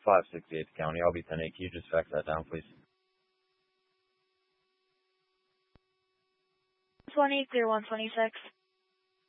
568th County. I'll be 10-8. Can you just fax that down, please? 180-126.